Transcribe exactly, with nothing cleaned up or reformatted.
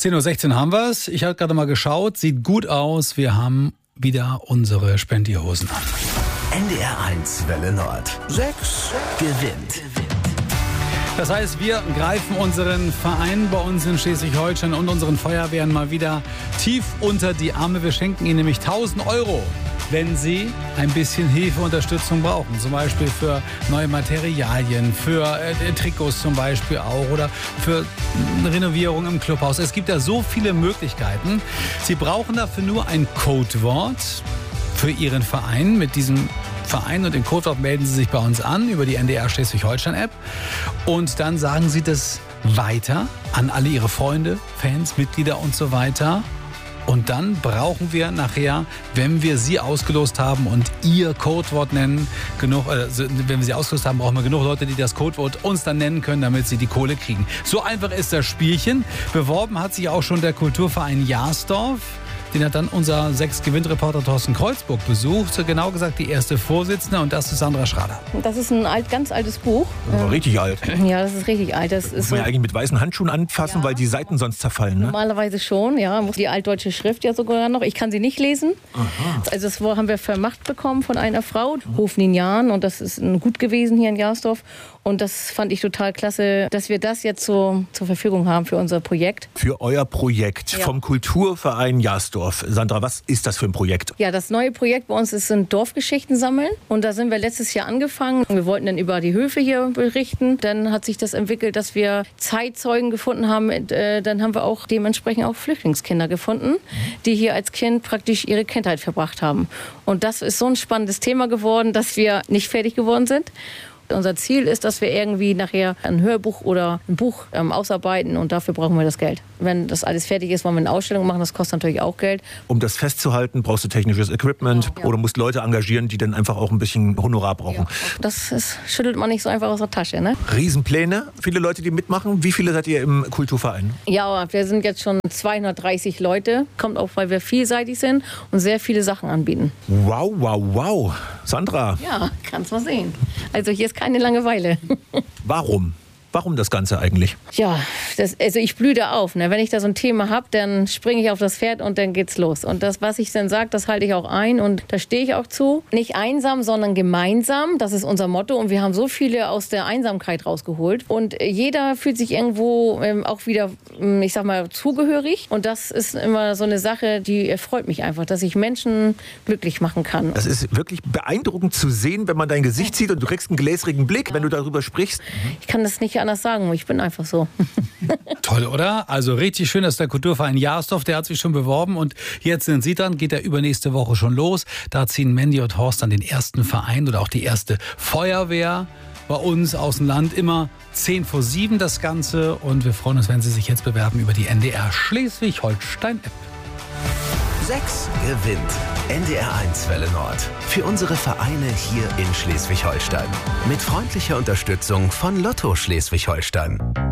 zehn Uhr sechzehn haben wir es. Ich habe gerade mal geschaut. Sieht gut aus. Wir haben wieder unsere Spendierhosen an. N D R eins Welle Nord. Sechs gewinnt. Das heißt, wir greifen unseren Verein bei uns in Schleswig-Holstein und unseren Feuerwehren mal wieder tief unter die Arme. Wir schenken ihnen nämlich tausend Euro, wenn sie ein bisschen Hilfeunterstützung brauchen. Zum Beispiel für neue Materialien, für äh, Trikots zum Beispiel auch oder für Renovierung im Clubhaus. Es gibt ja so viele Möglichkeiten. Sie brauchen dafür nur ein Codewort für Ihren Verein. Mit diesem Verein und dem Codewort melden Sie sich bei uns an über die N D R Schleswig-Holstein-App. Und dann sagen Sie das weiter an alle Ihre Freunde, Fans, Mitglieder und so weiter. Und dann brauchen wir nachher, wenn wir Sie ausgelost haben und Ihr Codewort nennen, genug, äh, wenn wir Sie ausgelost haben, brauchen wir genug Leute, die das Codewort uns dann nennen können, damit Sie die Kohle kriegen. So einfach ist das Spielchen. Beworben hat sich auch schon der Kulturverein Jastorf. Den hat dann unser Sechs-Gewinnt-Reporter Thorsten Kreuzburg besucht. Genau gesagt die erste Vorsitzende, und das ist Sandra Schrader. Das ist ein alt, ganz altes Buch. Das war richtig alt. Ja, das ist richtig alt. Das muss ist man so, ja eigentlich mit weißen Handschuhen anfassen, ja, weil die Seiten sonst zerfallen. Ne? Normalerweise schon, ja. Die altdeutsche Schrift ja sogar noch. Ich kann sie nicht lesen. Aha. Also das haben wir vermacht bekommen von einer Frau, Hofnin Jahn, und das ist gut gewesen hier in Jastorf. Und das fand ich total klasse, dass wir das jetzt so zur Verfügung haben für unser Projekt. Für euer Projekt Ja. vom Kulturverein Jastorf. Sandra, was ist das für ein Projekt? Ja, das neue Projekt bei uns ist ein Dorfgeschichten sammeln. Und da sind wir letztes Jahr angefangen. Wir wollten dann über die Höfe hier berichten. Dann hat sich das entwickelt, dass wir Zeitzeugen gefunden haben. Äh, Dann haben wir auch dementsprechend auch Flüchtlingskinder gefunden, die hier als Kind praktisch ihre Kindheit verbracht haben. Und das ist so ein spannendes Thema geworden, dass wir nicht fertig geworden sind. Unser Ziel ist, dass wir irgendwie nachher ein Hörbuch oder ein Buch ähm, ausarbeiten, und dafür brauchen wir das Geld. Wenn das alles fertig ist, wollen wir eine Ausstellung machen, das kostet natürlich auch Geld. Um das festzuhalten, brauchst du technisches Equipment, Ja, ja. oder musst Leute engagieren, die dann einfach auch ein bisschen Honorar brauchen. Ja, das ist, schüttelt man nicht so einfach aus der Tasche, ne? Riesenpläne, viele Leute, die mitmachen. Wie viele seid ihr im Kulturverein? Ja, wir sind jetzt schon zweihundertdreißig Leute. Kommt auch, weil wir vielseitig sind und sehr viele Sachen anbieten. Wow, wow, wow. Sandra, Ja, kannst mal sehen. Also hier ist keine Langeweile. warum? Warum das Ganze eigentlich? Ja, das, also ich blühe da auf. Ne? Wenn ich da so ein Thema habe, dann springe ich auf das Pferd und dann geht's los. Und das, was ich dann sage, das halte ich auch ein, und da stehe ich auch zu. Nicht einsam, sondern gemeinsam. Das ist unser Motto, und wir haben so viele aus der Einsamkeit rausgeholt. Und jeder fühlt sich irgendwo ähm, auch wieder, ich sag mal, zugehörig. Und das ist immer so eine Sache, die erfreut mich einfach, dass ich Menschen glücklich machen kann. Das ist wirklich beeindruckend zu sehen, wenn man dein Gesicht sieht und du kriegst einen gläserigen Blick, wenn du darüber sprichst. Ich kann das nicht anders sagen, ich bin einfach so. Toll, oder? Also richtig schön, dass der Kulturverein Jastorf, der hat sich schon beworben, und jetzt sind Sie dran, geht der übernächste Woche schon los. Da ziehen Mandy und Horst dann den ersten Verein oder auch die erste Feuerwehr bei uns aus dem Land. Immer zehn vor sieben das Ganze, und wir freuen uns, wenn Sie sich jetzt bewerben über die N D R Schleswig-Holstein-App. Sechs gewinnt. N D R eins Welle Nord. Für unsere Vereine hier in Schleswig-Holstein. Mit freundlicher Unterstützung von Lotto Schleswig-Holstein.